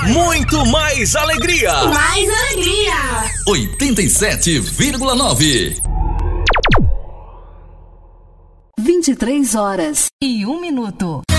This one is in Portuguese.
muito mais alegria. Mais alegria. 87,9. 23 horas e 1 minuto.